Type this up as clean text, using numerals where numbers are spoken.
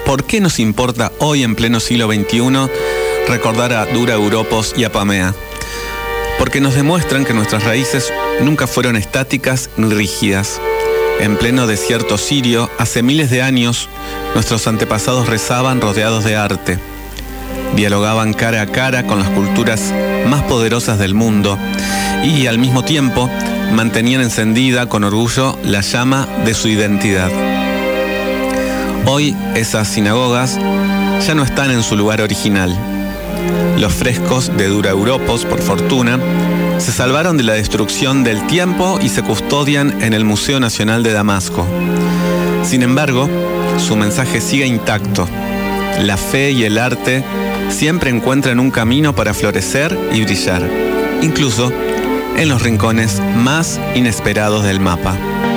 ¿por qué nos importa hoy en pleno siglo XXI recordar a Dura Europos y Apamea? Porque nos demuestran que nuestras raíces nunca fueron estáticas ni rígidas. En pleno desierto sirio, hace miles de años, nuestros antepasados rezaban rodeados de arte. Dialogaban cara a cara con las culturas más poderosas del mundo y, al mismo tiempo, mantenían encendida con orgullo la llama de su identidad. Hoy, esas sinagogas ya no están en su lugar original. Los frescos de Dura Europos, por fortuna, se salvaron de la destrucción del tiempo y se custodian en el Museo Nacional de Damasco. Sin embargo, su mensaje sigue intacto. La fe y el arte siempre encuentran un camino para florecer y brillar, incluso en los rincones más inesperados del mapa.